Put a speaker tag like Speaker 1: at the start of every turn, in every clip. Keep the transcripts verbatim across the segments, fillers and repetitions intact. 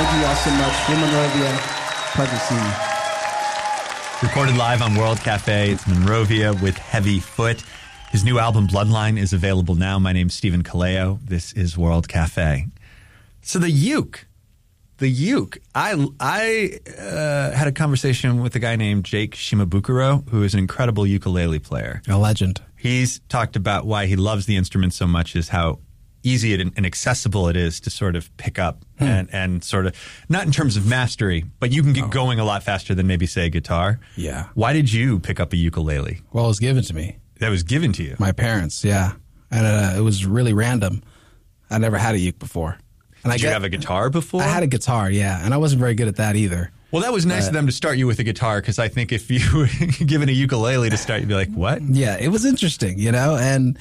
Speaker 1: Thank you all so much. Jim Monrovia, pleasure seeing you.
Speaker 2: Recorded live on World Cafe, it's Monrovia with Heavy Foot. His new album, Bloodline, is available now. My name's Stephen Kaleo. This is World Cafe. So the uke, the uke. I, I uh, had a conversation with a guy named Jake Shimabukuro, who is an incredible ukulele player.
Speaker 3: A legend.
Speaker 2: He's talked about why he loves the instrument so much is how easy it and accessible it is to sort of pick up hmm. and, and sort of, not in terms of mastery, but you can get oh. going a lot faster than maybe, say, a guitar.
Speaker 3: Yeah.
Speaker 2: Why did you pick up a ukulele?
Speaker 3: Well, it was given to me.
Speaker 2: That was given to you?
Speaker 3: My parents, yeah. And uh, it was really random. I never had a uke before. And
Speaker 2: did
Speaker 3: I
Speaker 2: you
Speaker 3: get,
Speaker 2: have a guitar before?
Speaker 3: I had a guitar, yeah. And I wasn't very good at that either.
Speaker 2: Well, that was nice but, of them to start you with a guitar, because I think if you were given a ukulele to start, you'd be like, what?
Speaker 3: Yeah, it was interesting, you know? And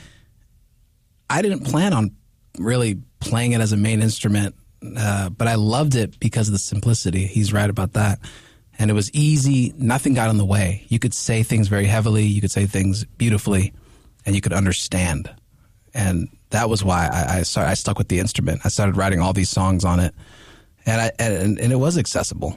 Speaker 3: I didn't plan on really playing it as a main instrument, uh, but I loved it because of the simplicity. He's right about that. And it was easy. Nothing got in the way. You could say things very heavily. You could say things beautifully, and you could understand. And that was why I, I, started, I stuck with the instrument. I started writing all these songs on it, and I and, and it was accessible.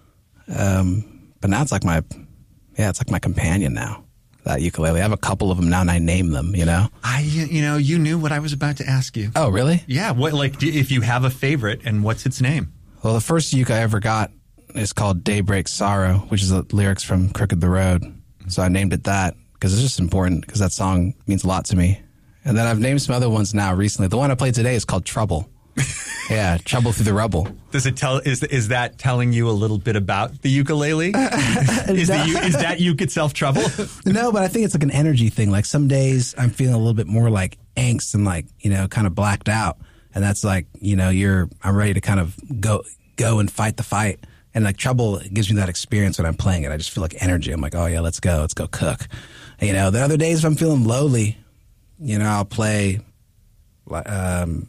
Speaker 3: Um, but now it's like my, yeah, it's like my companion now. That ukulele. I have a couple of them now, and I name them, you know?
Speaker 2: I, you know, you knew what I was about to ask you.
Speaker 3: Oh, really?
Speaker 2: Yeah. What, like, do, if you have a favorite, and what's its name?
Speaker 3: Well, the first uke I ever got is called Daybreak Sorrow, which is the lyrics from Crooked the Road. So I named it that because it's just important, because that song means a lot to me. And then I've named some other ones now recently. The one I played today is called Trouble. Yeah, Trouble Through the Rubble.
Speaker 2: Does it tell? Is is that telling you a little bit about the ukulele? is,
Speaker 3: no.
Speaker 2: the, is that uke itself trouble?
Speaker 3: No, but I think it's like an energy thing. Like some days I'm feeling a little bit more like angst and like, you know, kind of blacked out. And that's like, you know, you're I'm ready to kind of go go and fight the fight. And like Trouble gives me that experience when I'm playing it. I just feel like energy. I'm like, oh yeah, let's go, let's go cook. And, you know, the other days if I'm feeling lowly, you know, I'll play um,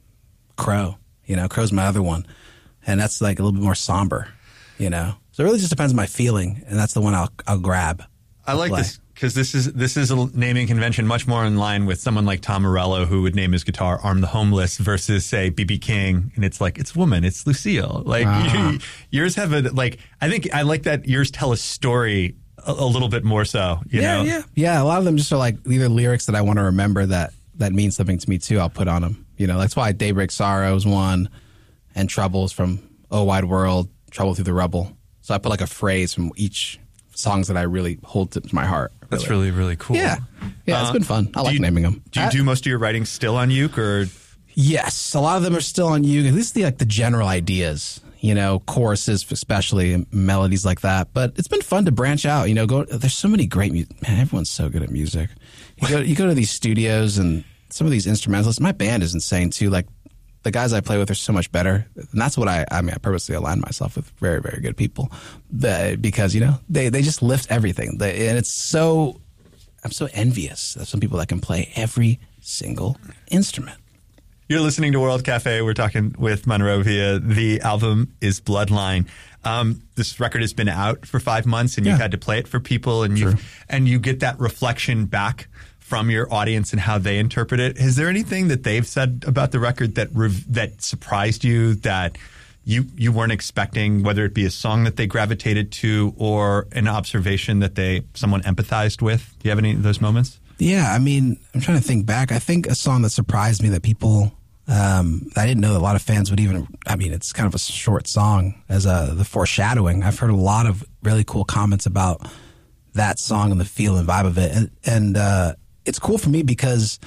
Speaker 3: Crow. You know, Crow's my other one. And that's like a little bit more somber, you know. So it really just depends on my feeling, and that's the one I'll I'll grab.
Speaker 2: I like
Speaker 3: play.
Speaker 2: this because this is this is a naming convention much more in line with someone like Tom Morello, who would name his guitar "Arm the Homeless" versus say B B King, and it's like it's woman, it's Lucille. Like uh-huh. you, yours have a like. I think I like that yours tell a story a, a little bit more so. You
Speaker 3: yeah,
Speaker 2: know?
Speaker 3: yeah, yeah. A lot of them just are like either lyrics that I want to remember that that mean something to me too. I'll put on them. You know, that's why Daybreak Sorrow is one, and Troubles from Oh Wide World, Trouble Through the Rubble. So I put like a phrase from each songs that I really hold to my heart. Really.
Speaker 2: That's really, really cool.
Speaker 3: Yeah. Yeah, it's uh, been fun. I like
Speaker 2: you,
Speaker 3: naming them.
Speaker 2: Do you
Speaker 3: I,
Speaker 2: do most of your writing still on uke, or?
Speaker 3: Yes. A lot of them are still on uke, at least the, like the general ideas, you know, choruses especially, and melodies like that. But it's been fun to branch out, you know, go, there's so many great music. Man, everyone's so good at music. You go, you go to these studios and some of these instrumentalists, my band is insane too. Like the guys I play with are so much better. And that's what I, I mean, I purposely align myself with very, very good people because, you know, they, they just lift everything. They, and it's so, I'm so envious of some people that can play every single instrument.
Speaker 2: You're listening to World Cafe. We're talking with Monrovia. The album is Bloodline. Um, this record has been out for five months, and yeah. you've had to play it for people, and you and you get that reflection back from your audience and how they interpret it. Is there anything that they've said about the record that rev- that surprised you, that you you weren't expecting, whether it be a song that they gravitated to or an observation that they someone empathized with? Do you have any of those moments?
Speaker 3: Yeah, I mean, I'm trying to think back. I think a song that surprised me that people, um, I didn't know that a lot of fans would even, I mean, it's kind of a short song as a, the Foreshadowing. I've heard a lot of really cool comments about that song and the feel and vibe of it. And, and uh, it's cool for me because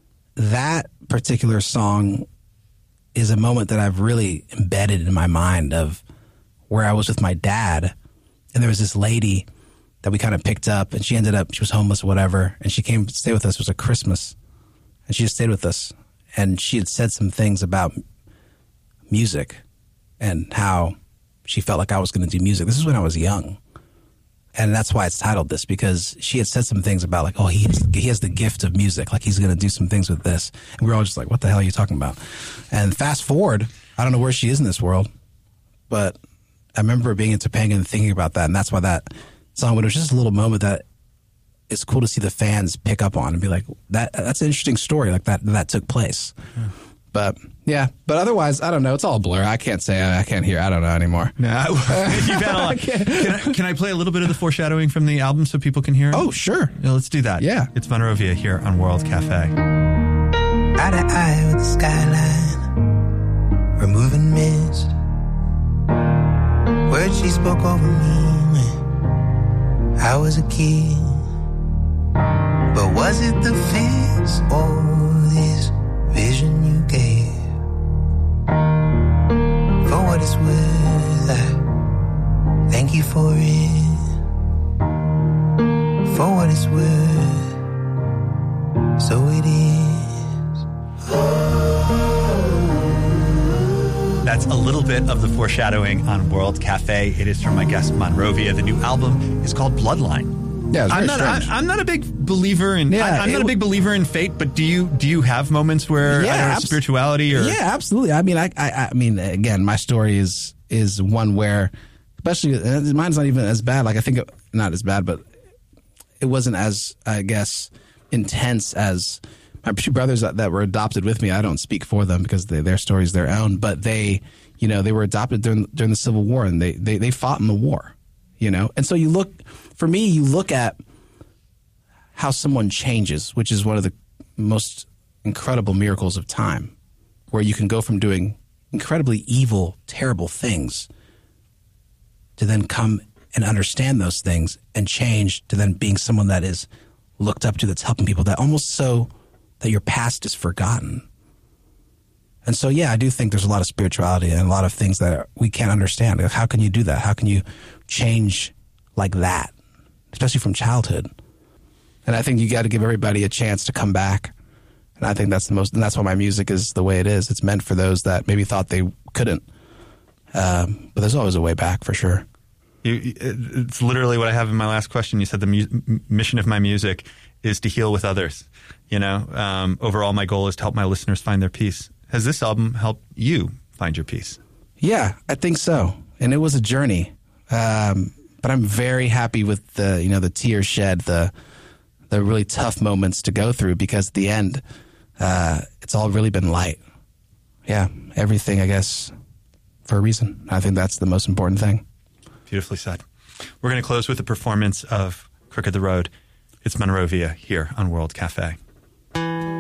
Speaker 3: that particular song is a moment that I've really embedded in my mind of where I was with my dad. And there was this lady that we kind of picked up, and she ended up, she was homeless or whatever, and she came to stay with us. It was a Christmas, and she just stayed with us. And she had said some things about music and how she felt like I was going to do music. This is when I was young. And that's why it's titled this, because she had said some things about like, oh, he has, he has the gift of music. Like he's going to do some things with this. And we were all just like, what the hell are you talking about? And fast forward, I don't know where she is in this world, but I remember being in Topanga and thinking about that. And that's why that song, but it was just a little moment that it's cool to see the fans pick up on and be like, that that's an interesting story, like that that took place. Yeah. But yeah, but otherwise, I don't know. It's all a blur. I can't say. I can't hear. I don't know anymore.
Speaker 2: No, you've had a lot. Can I, can I play a little bit of the foreshadowing from the album so people can hear it?
Speaker 3: Oh, sure.
Speaker 2: Yeah, let's do that.
Speaker 3: Yeah.
Speaker 2: It's Monrovia here on World Cafe.
Speaker 4: Eye to eye with the skyline, removing mist. Words she spoke over me when I was a kid. But was it the face or this vision you gave? For what it's worth, I thank you for it. For what it's worth, so it is.
Speaker 2: That's a little bit of the foreshadowing on World Cafe. It is from my guest Monrovia. The new album is called Bloodline.
Speaker 3: Yeah,
Speaker 2: I'm not. I, I'm not a big believer in.
Speaker 3: Yeah,
Speaker 2: I, I'm not a big believer in fate. But do you do you have moments where
Speaker 3: yeah,
Speaker 2: I don't know,
Speaker 3: abs-
Speaker 2: spirituality or
Speaker 3: yeah, absolutely. I mean, I, I, I mean, again, my story is is one where, especially mine's not even as bad. Like I think it, not as bad, but it wasn't as I guess intense as my two brothers that, that were adopted with me. I don't speak for them because they, their story is their own. But they, you know, they were adopted during during the Civil War and they they, they fought in the war. You know, and so you look, for me, you look at how someone changes, which is one of the most incredible miracles of time, where you can go from doing incredibly evil, terrible things to then come and understand those things and change to then being someone that is looked up to, that's helping people, that almost so that your past is forgotten. And so, yeah, I do think there's a lot of spirituality and a lot of things that we can't understand. Like, how can you do that? How can you change like that, especially from childhood? And I think you got to give everybody a chance to come back. And I think that's the most, and that's why my music is the way it is. It's meant for those that maybe thought they couldn't. Um, but there's always a way back for sure.
Speaker 2: You, it's literally what I have in my last question. You said the mu- mission of my music is to heal with others. You know, um, overall, my goal is to help my listeners find their peace. Has this album helped you find your peace?
Speaker 3: Yeah, I think so. And it was a journey. Um, but I'm very happy with the, you know, the tears shed, the the really tough moments to go through, because at the end, uh, it's all really been light. Yeah, everything, I guess, for a reason. I think that's the most important thing.
Speaker 2: Beautifully said. We're going to close with a performance of Crook of the Road. It's Monrovia here on World Cafe.